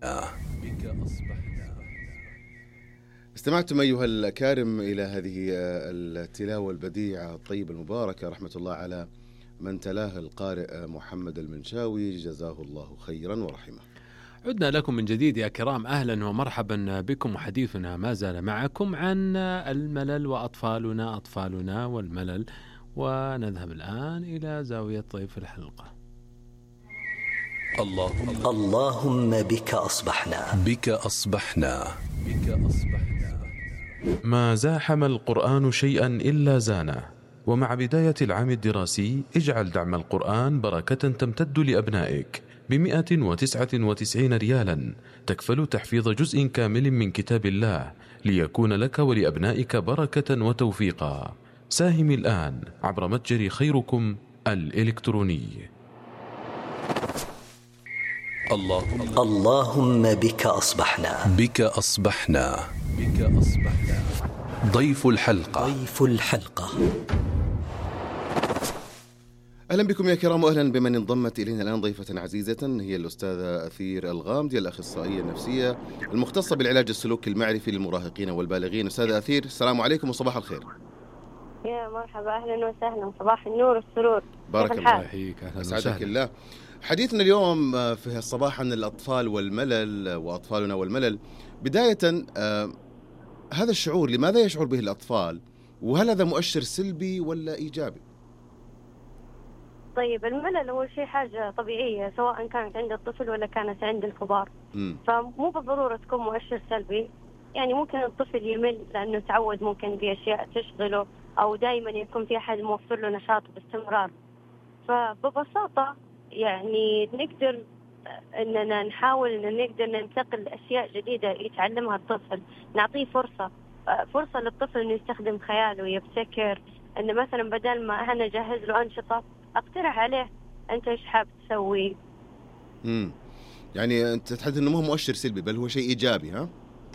استمعتم أيها الأكارم إلى هذه التلاوة البديعة الطيبة المباركة، رحمة الله على من تلاه القارئ محمد المنشاوي، جزاه الله خيرا ورحمه. عدنا لكم من جديد يا كرام، أهلا ومرحبا بكم، وحديثنا ما زال معكم عن الملل وأطفالنا والملل. ونذهب الآن إلى زاوية ضيف الحلقة. اللهم بك أصبحنا ما زاحم القرآن شيئا إلا زانه. ومع بداية العام الدراسي اجعل دعم القرآن بركة تمتد لأبنائك ب199 ريالا، تكفل تحفيظ جزء كامل من كتاب الله ليكون لك ولأبنائك بركة وتوفيقا. ساهم الآن عبر متجر خيركم الإلكتروني. اللهم بك أصبحنا ضيف الحلقة. أهلا بكم يا كرام، وأهلا بمن انضمت إلينا الآن ضيفة عزيزة، هي الأستاذة أثير الغامدي، الأخصائية النفسية المختصة بالعلاج السلوكي المعرفي للمراهقين والبالغين. أستاذة أثير، السلام عليكم وصباح الخير. يا مرحبا، أهلا وسهلا، صباح النور والسرور. بارك الله فيك، أهلا أسعدك الله. حديثنا اليوم في الصباح عن الأطفال والملل وأطفالنا والملل. بداية هذا الشعور لماذا يشعر به الأطفال؟ وهل هذا مؤشر سلبي ولا إيجابي؟ طيب، الملل أول شيء حاجة طبيعية سواء كانت عند الطفل ولا كانت عند الكبار. فمو بالضرورة تكون مؤشر سلبي. يعني ممكن الطفل يمل لأنه تعود ممكن بأشياء تشغله، أو دائما يكون في أحد موفر له نشاط باستمرار. فببساطة يعني نقدر أننا نحاول أن نقدر ننتقل لأشياء جديدة يتعلمها الطفل، نعطيه فرصة للطفل أنه يستخدم خياله، يبتكر. أنه مثلا بدل ما أنا أجهز له أنشطة، أقترح عليه أنت إيش حاب تسوي. يعني أنت تحدث أنه مو مؤشر سلبي بل هو شيء إيجابي، ها؟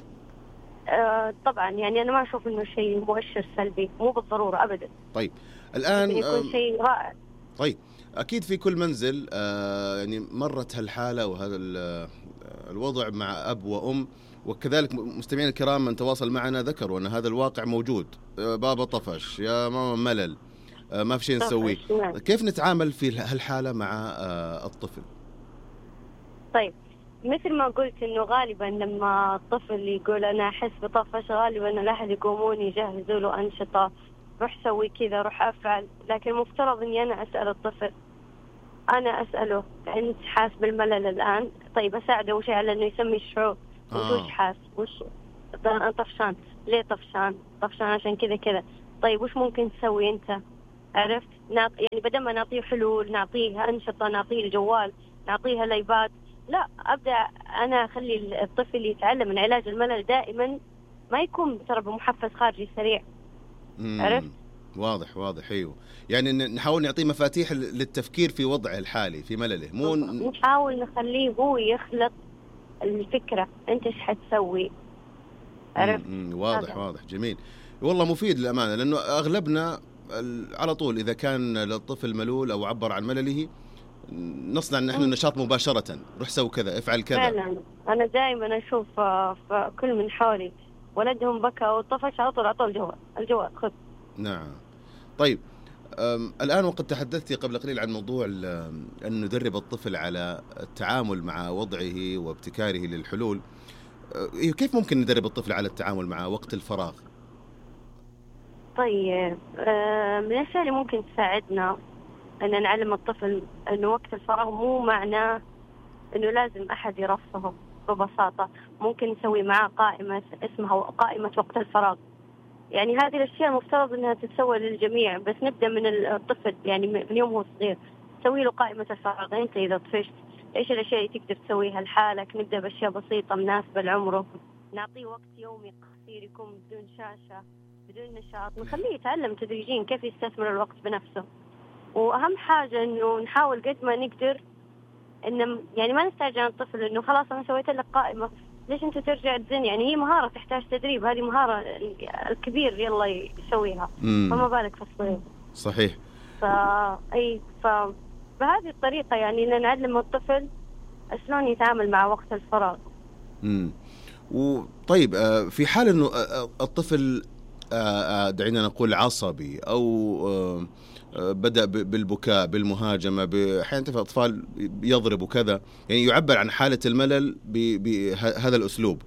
طبعا يعني أنا ما أشوف أنه شيء مؤشر سلبي، مو بالضرورة أبدا. طيب الآن يكون شيء رائع. طيب أكيد في كل منزل يعني مرت هالحالة وهذا الوضع مع أب وأم، وكذلك مستمعين الكرام من تواصل معنا ذكروا أن هذا الواقع موجود. بابا طفش، يا ماما ملل، ما في شيء نسويه. كيف نتعامل في هالحالة مع الطفل؟ طيب، مثل ما قلت إنه غالبا لما الطفل يقول أنا أحس بطفش، غالبا الأهل يقومون يجهزوا له أنشطة، روح سوي كذا، روح أفعل. لكن مفترض إني أنا أسأل الطفل، أنا أسأله أنت حاس بالملل الآن؟ طيب أساعده وش على إنه يسمي الشعور. وش حاس؟ وش طفشان؟ ليه طفشان عشان كذا كذا. طيب وش ممكن تسوي أنت؟ عرفت؟ يعني بدل ما نعطيه حلول، نعطيه أنشطة، نعطيه الجوال، نعطيها الأيباد، لا، أبدأ أنا أخلي الطفل يتعلم من علاج الملل دائما ما يكون ترى بمحفز خارجي سريع. عرفت؟ واضح. أيوه، يعني نحاول نعطيه مفاتيح للتفكير في وضعه الحالي في ملله، مو نحاول نخليه هو يخلق الفكرة، أنت إيش حتسوي. عرفت؟ واضح جميل، والله مفيد للأمانة، لأنه أغلبنا على طول إذا كان الطفل ملول أو عبر عن ملله نصنع نحن النشاط مباشرة، روح سوي كذا، افعل كذا. فعلا أنا دائما أشوف في كل من حولي ولدهم بكى وطفش على طول أعطوا الجوال خذ. نعم. طيب الآن وقد تحدثتي قبل قليل عن موضوع أن ندرب الطفل على التعامل مع وضعه وابتكاره للحلول. كيف ممكن ندرب الطفل على التعامل مع وقت الفراغ؟ طيب من الأشياء اللي ممكن تساعدنا أن نعلم الطفل أنه وقت الفراغ مو معناه أنه لازم أحد يرفهه. ببساطة ممكن نسوي معاه قائمة اسمها قائمة وقت الفراغ. يعني هذه الأشياء مفترض أنها تتسوى للجميع، بس نبدأ من الطفل، يعني من يوم هو صغير تسوي له قائمة الفراغ. أنت إذا طفشت إيش الأشياء اللي تقدر تسويها لحالك؟ نبدأ بأشياء بسيطة مناسبة لعمره، نعطيه وقت يومي قصير يكون بدون شاشة بدون نشاط، نخليه يتعلم تدريجيا كيف يستثمر الوقت بنفسه. وأهم حاجة إنه نحاول قد ما نقدر إن يعني ما نستعجل عن الطفل إنه خلاص أنا سويت لك قائمة ليش أنت ترجع تزن. يعني هي مهارة تحتاج تدريب، هذه مهارة الكبير يلا يسويها، فما بالك في الصغير. صحيح. فبهذه الطريقة يعني إن نعلم الطفل شلون يتعامل مع وقت الفراغ. وطيب في حال انه الطفل دعينا نقول عصبي او بدأ بالبكاء بالمهاجمة، أحيانا تفهم أطفال يضرب وكذا، يعني يعبر عن حالة الملل بهذا الأسلوب،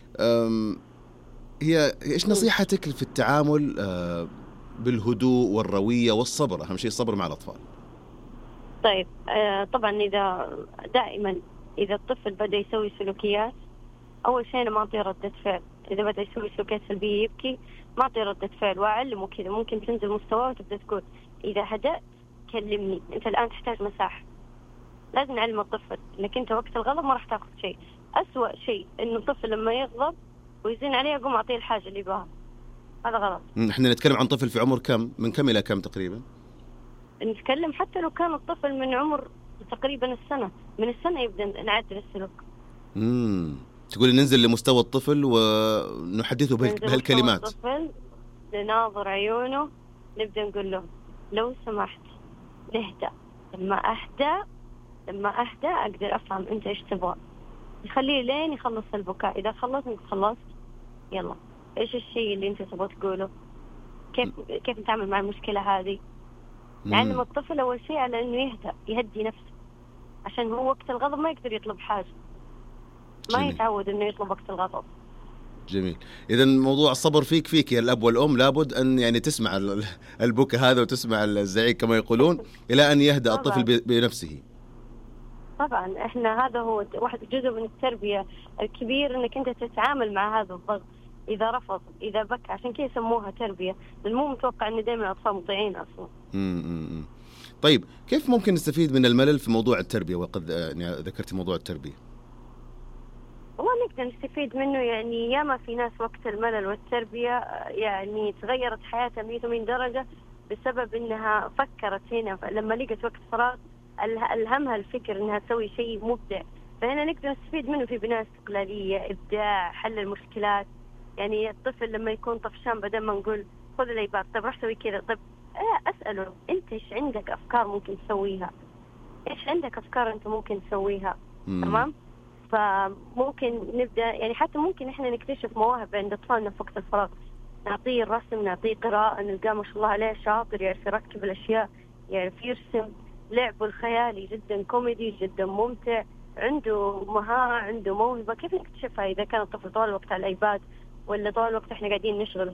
هي إيش نصيحتك في التعامل بالهدوء والروية والصبر؟ أهم شيء الصبر مع الأطفال. طيب طبعا دائما إذا الطفل بدأ يسوي سلوكيات، أول شيء أنا ما أعطيه ردة فعل. إذا بدأ يسوي سلوكيات سلبية يبكي، ما أعطيه ردة فعل وأعلمه كذا. ممكن تنزل مستواه وتبدأ تقول إذا هدأت كلمني، أنت الآن تحتاج مساحة. لازم نعلم الطفل إنك أنت وقت الغضب ما راح تأخذ شيء. أسوأ شيء إنه الطفل لما يغضب ويزين عليه أقوم أعطيه الحاجة اللي يبغاها، هذا غلط. إحنا نتكلم عن طفل في عمر كم؟ من كم إلى كم تقريبا؟ نتكلم حتى لو كان الطفل من عمر تقريبا السنة، من السنة يبدأ نعدل السلوك. تقولي ننزل لمستوى الطفل ونحدثه بهالكلمات. الطفل نناظر عيونه، نبدأ نقول له لو سمحت نهدأ، لما أهدأ أقدر أفهم أنت إيش تبغى. يخليه لين يخلص البكاء. إذا خلصت يلا إيش الشيء اللي أنت تبغى تقوله، كيف نتعامل مع المشكلة هذه. نعلم الطفل أول شيء على إنه يهدأ، يهدي نفسه، عشان هو وقت الغضب ما يقدر يطلب حاجة، ما يتعود إنه يطلب وقت الغضب. جميل. إذا موضوع الصبر فيك يا الأب والأم، لابد أن يعني تسمع البكاء هذا وتسمع الزعيق كما يقولون إلى أن يهدأ الطفل بنفسه. طبعا إحنا هذا هو واحد جزء من التربية الكبير، إنك أنت تتعامل مع هذا الضغط. إذا رفض، إذا بكى، عشان كذا يسموها تربية، مو متوقع إن دائما الأطفال مطيعين أصلا. طيب كيف ممكن نستفيد من الملل في موضوع التربية؟ وقد يعني ذكرت موضوع التربية. ونقدر نستفيد منه، يعني ياما في ناس وقت الملل والتربية يعني تغيرت حياتها 180 درجة بسبب إنها فكرت هنا، لما لقت وقت فراغ ألهمها الفكر إنها تسوي شيء مبدع. فهنا نقدر نستفيد منه في بناء استقلالية، إبداع، حل المشكلات. يعني الطفل لما يكون طفشان بدل ما نقول خذ الأيباد، طيب راح سوي كذا، طيب أسأله أنت إيش عندك أفكار ممكن تسويها، إيش عندك أفكار أنت ممكن تسويها. تمام. فممكن نبدأ يعني حتى ممكن إحنا نكتشف مواهب عند أطفالنا في وقت الفراغ، نعطيه الرسم، نعطيه قراءة، نلقاه ما شاء الله عليه شاطر، يعرف يركب الأشياء، يعرف يرسم. لعبه الخيالي جدا كوميدي، جدا ممتع، عنده مهارة، عنده موهبة. كيف نكتشفها إذا كان الطفل طول الوقت على الأيباد ولا طول الوقت إحنا قاعدين نشغله؟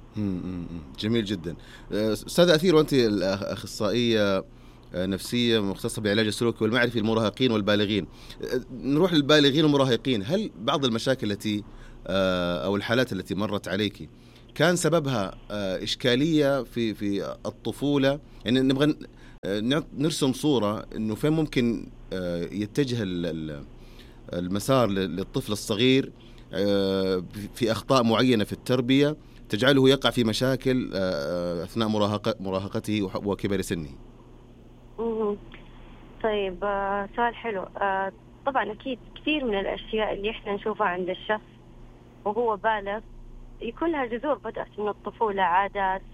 جميل جدا. أستاذة أثير، وأنت الأخصائية نفسية مختصة بعلاج السلوك والمعرفي للمراهقين والبالغين، نروح للبالغين والمراهقين. هل بعض المشاكل التي أو الحالات التي مرت عليك كان سببها إشكالية في الطفولة؟ يعني نبغى نرسم صورة إنه فين ممكن يتجه المسار للطفل الصغير في أخطاء معينة في التربية تجعله يقع في مشاكل أثناء مراهقته وكبر سنه. طيب سؤال حلو. طبعا أكيد كثير من الأشياء اللي إحنا نشوفها عند الشخص وهو بالغ يكون لها جذور بدأت من الطفولة، عادات،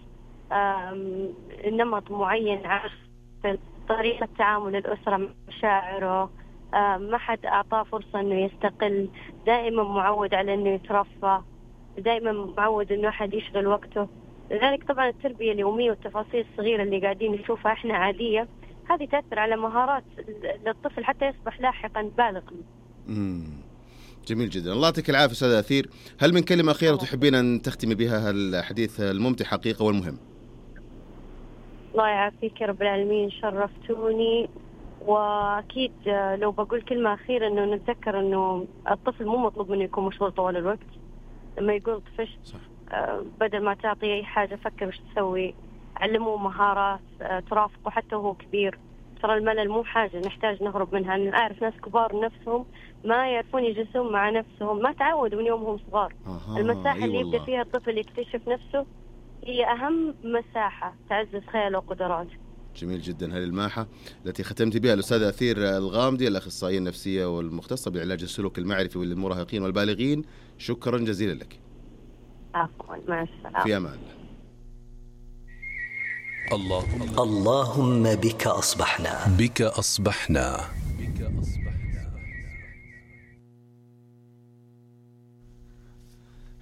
نمط معين، عارف طريقة تعامل الأسرة مع مشاعره، ما حد أعطاه فرصة إنه يستقل، دائما معود على إنه يترفه، دائما معود إنه أحد يشغل وقته. لذلك طبعا التربية اليومية والتفاصيل الصغيرة اللي قاعدين نشوفها إحنا عادية، هذه تأثر على مهارات للطفل حتى يصبح لاحقا بالغ. جميل جدا. الله يعطيك العافية أستاذة أثير. هل من كلمة أخيرة تحبين أن تختمي بها الحديث الممتع حقيقة والمهم؟ الله يعافيك يا رب العالمين، شرفتوني. وأكيد لو بقول كلمة أخيرة إنه نتذكر إنه الطفل مو مطلوب منه يكون مشغول طوال الوقت. لما يقول طفش بدل ما تعطي أي حاجة فكر وش تسوي، علموه مهارات ترافقه حتى وهو كبير. ترى الملل مو حاجة نحتاج نهرب منها. أنا أعرف ناس كبار نفسهم ما يعرفون يجلسون مع نفسهم، ما تعودوا من يومهم صغار. المساحة اللي يبدأ فيها الطفل يكتشف نفسه هي أهم مساحة تعزز خياله وقدراته. جميل جدا. هذه الماحة التي ختمت بها الأستاذة أثير الغامدي، الأخصائية النفسية والمختصة بعلاج السلوك المعرفي للمراهقين والبالغين. شكرا جزيلا لك. عفوا، مع السلامة. في أمان الله. اللهم بك أصبحنا.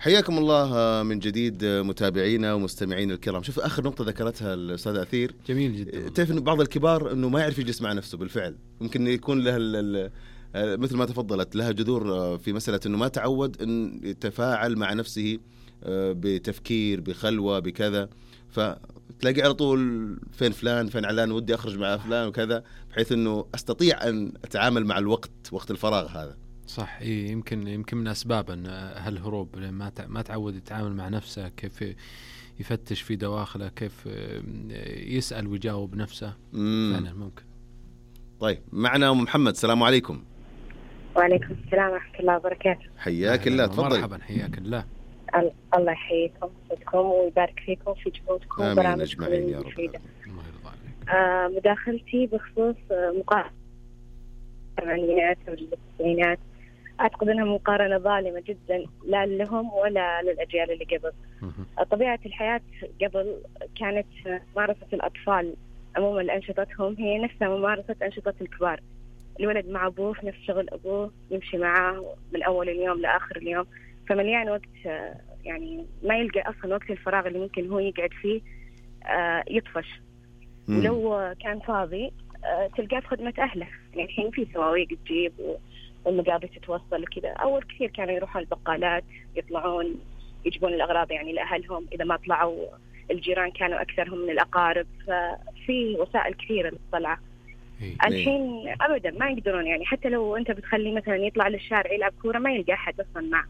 حياكم الله من جديد متابعينا ومستمعينا الكرام. شوف آخر نقطة ذكرتها الأستاذ أثير جميل جدا. تعرف إن بعض الكبار إنه ما يعرف يجلس مع نفسه بالفعل، ممكن يكون له مثل ما تفضلت لها جذور في مسألة إنه ما تعود إن يتفاعل مع نفسه بتفكير بخلوة بكذا، فتلاقي على طول فين فلان فين علان ودي أخرج مع فلان وكذا، بحيث إنه أستطيع أن أتعامل مع الوقت وقت الفراغ هذا. صح. إيه يمكن من أسباب أن هالهروب ما تعود يتعامل مع نفسه، كيف يفتش في دواخله، كيف يسأل ويجاوب نفسه. فعلا ممكن. طيب معنا محمد، السلام عليكم. وعليكم السلام ورحمة الله وبركاته. حياك الله، تفضل. مرحبا، حياك الله. الله يحييكم ويبارك فيكم في جهودكم وبرامجكم المفيدة. مداخلتي بخصوص مقارنة الثمانينات والتسعينات، أعتقد أنها مقارنة ظالمة جدا، لا لهم ولا للأجيال اللي قبل. طبيعة الحياة قبل كانت ممارسة الأطفال عموما لأنشطتهم هي نفسها ممارسة أنشطة الكبار. الولد مع أبوه في نفس شغل أبوه، يمشي معاه من أول اليوم لآخر اليوم، فمليان وقت، يعني ما يلقى أصلا وقت الفراغ اللي ممكن هو يقعد فيه يطفش. ولو كان فاضي تلقاه في خدمة أهله. يعني الحين في سواويق تجيب والمقابل تتوصل وكذا. أول كثير كانوا يروحون البقالات، يطلعون يجيبون الأغراض يعني لأهلهم، إذا ما طلعوا الجيران كانوا أكثرهم من الأقارب، ففي وسائل كثيرة للطلعة. الحين أبدا ما يقدرون، يعني حتى لو أنت بتخليه مثلا يطلع للشارع يلعب كورة ما يلقى أحد أصلا معه.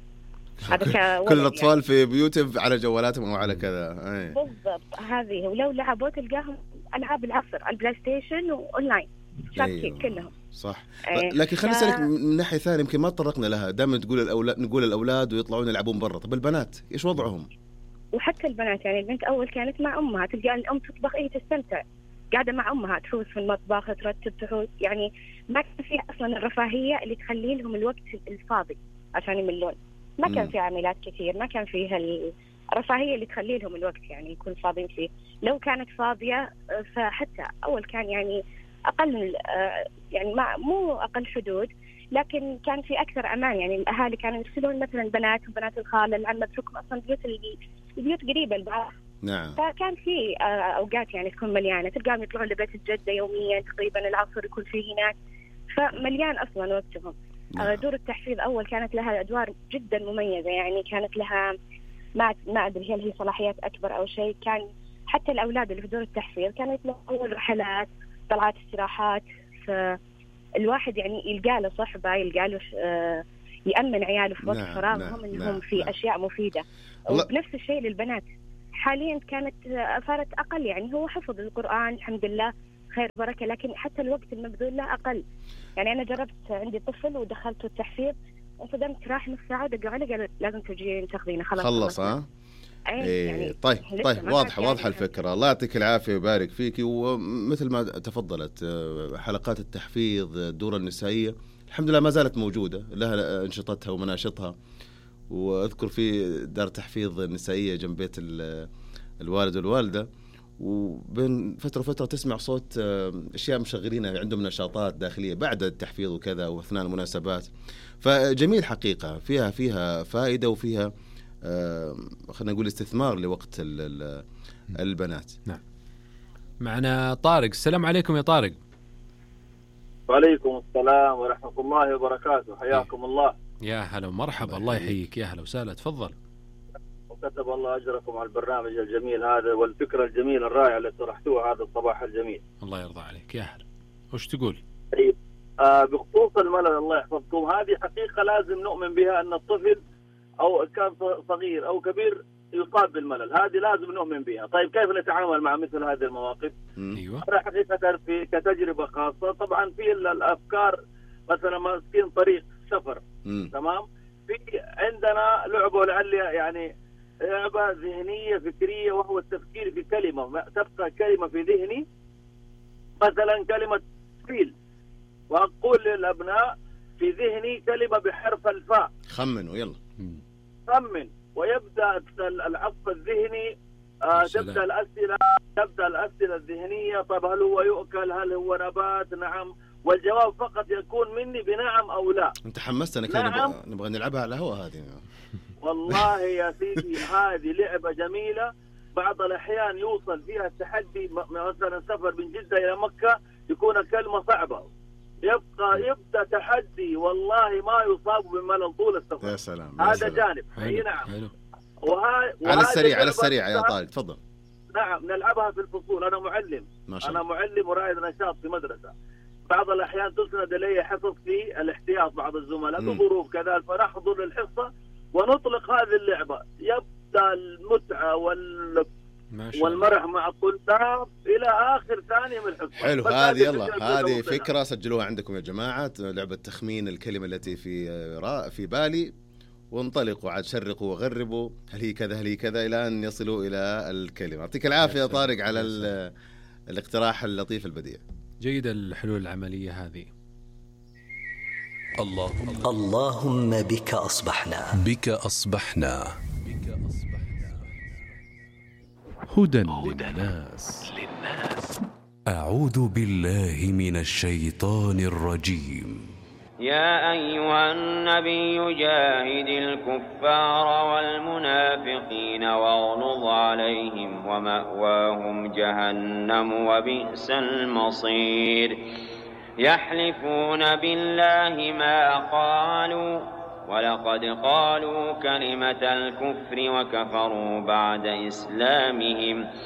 كل الأطفال يعني في بيوتهم على جوالاتهم أو على كذا. بالضبط هذه. ولو لعبوا تلقاهم ألعاب العصر، البلاي ستيشن وأونلاين شابكين كلهم. صح. لكن خليني أسألك من ناحية ثانية يمكن ما تطرقنا لها، دائما نقول الأولاد ويطلعون يلعبون برا. طب البنات إيش وضعهم؟ وحتى البنات، يعني البنت أول كانت مع أمها، تلقى الأم تطبخ تستمتع، قاعدة مع أمها تفوز في المطبخ ترتب تحوز، يعني ما كان فيها أصلا الرفاهية اللي تخلي لهم الوقت الفاضي عشان يملون. ما كان فيها عمليات كثير، ما كان فيها الرفاهية اللي تخلي لهم الوقت يعني يكون فاضيين فيه. لو كانت فاضية فحتى أول كان يعني أقل، يعني مو أقل حدود، لكن كان في أكثر أمان. يعني الأهالي كانوا يرسلون مثلا بنات وبنات الخالة العمة، بحكم أصلا البيوت قريبة لبعض. نعم. فكان في أوقات يعني تكون مليانة، تلقاهم يطلعون لبيت الجدة يوميا تقريبا، العصر يكون فيه هناك، فمليان أصلا وقتهم. دور التحفيظ أول كانت لها أدوار جدا مميزة، يعني كانت لها ما أدري هل هي صلاحيات أكبر أو شيء. كان حتى الأولاد اللي في دور التحفيظ كانت لهم رحلات، طلعات، استراحات، فالواحد يعني يلقى له صحبة، يلقى له يأمن عياله في وقت فراغهم إنهم في أشياء مفيدة. ونفس الشيء للبنات. حاليا كانت صارت أقل، يعني هو حفظ القرآن الحمد لله خير بركة، لكن حتى الوقت المبذول له أقل. يعني أنا جربت عندي طفل ودخلته التحفيظ، انصدمت، راح نص ساعة دقوا علي قال لازم تجين تاخذينه خلص. يعني طيب واضحة الفكرة. الله يعطيك العافية ويبارك فيك. ومثل ما تفضلت حلقات التحفيظ، الدورة النسائية الحمد لله ما زالت موجودة، لها أنشطتها ومناشطها. وأذكر في دار تحفيظ نسائية جنب بيت الوالد والوالدة، وبين فترة وفترة تسمع صوت أشياء مشغلينها، عندهم نشاطات داخلية بعد التحفيظ وكذا وأثناء المناسبات. فجميل حقيقة، فيها فائدة وفيها خلينا نقول استثمار لوقت البنات. نعم. معنا طارق، السلام عليكم يا طارق. وعليكم السلام ورحمة الله وبركاته، حياكم الله. يا هلا ومرحبا، الله يحييك، يا هلا وسهلا، تفضل. وكتب الله أجركم على البرنامج الجميل هذا والفكرة الجميلة الرائعة اللي طرحتوها هذا الصباح الجميل. الله يرضى عليك، يا هلا. وش تقول؟ طيب بخصوص الملل، الله يحفظكم، هذه حقيقة لازم نؤمن بها، أن الطفل أو كان صغير أو كبير يصاب بالملل، هذه لازم نؤمن بها. طيب كيف نتعامل مع مثل هذه المواقف؟ أيوة. أنا حقيقة كتجربة خاصة، طبعا في الأفكار مثلا ماسكين طريق سفر، تمام، في عندنا لعبة لعلي يعني لعبة ذهنية فكرية، وهو التفكير في كلمة، تبقى كلمة في ذهني، مثلا كلمة فيل، وأقول للأبناء في ذهني كلمة بحرف الفاء، خمنوا يلا، خمن، ويبدأ العصف الذهني، تبدأ الأسئلة الذهنية. طب هل هو يؤكل؟ هل هو نبات؟ نعم، والجواب فقط يكون مني بنعم أو لا. أنت حمستنا كده، نبغى نلعبها على الهواء هذه. والله يا سيدي هذه لعبة جميلة. بعض الأحيان يوصل فيها التحدي، مثلا سفر من جدة إلى مكة يكون كلمة صعبة، يبدأ تحدي والله ما يصاب بملل طول السفر. يا سلام. هذا جانب. حلو. نعم. حلو. على السريع يا طارق تفضل. نعم نلعبها في الفصول. أنا معلم، أنا معلم ورائد نشاط في مدرسة. بعض الأحيان تسند إلي حصص في الاحتياط بعض الزملاء بظروف كذا، فنحضر الحصة ونطلق هذه اللعبة. يبدأ المتعة والمرح مع الطلاب إلى آخر ثانية من الحصة. حلو. هذه يلا هذه فكرة سجلوها عندكم يا جماعة، لعبة تخمين الكلمة التي في بالي، وانطلقوا عاد شرقوا وغربوا، هل هي كذا هل هي كذا، إلى أن يصلوا إلى الكلمة. يعطيك العافية يا طارق على الاقتراح اللطيف البديع. جيدة الحلول العملية هذه. اللهم بك أصبحنا هدى للناس. أعوذ بالله من الشيطان الرجيم. يا أيها النبي جاهد الكفار والمنافقين واغلظ عليهم ومأواهم جهنم وبئس المصير. يحلفون بالله ما قالوا ولقد قالوا كلمة الكفر وكفروا بعد إسلامهم